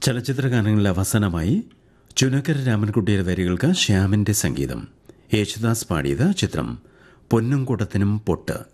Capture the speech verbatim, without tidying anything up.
ചലച്ചിത്ര ഗാനങ്ങളിൽ അവസാനമായി ചുനക്കര രാമൻകുട്ടിയുടെ വരികൾക്ക് ശ്യാമിൻ്റെ സംഗീതം. യേശുദാസ് പാടിയത്. ചിത്രം പൊന്നും കുടത്തിനും പൊട്ട്.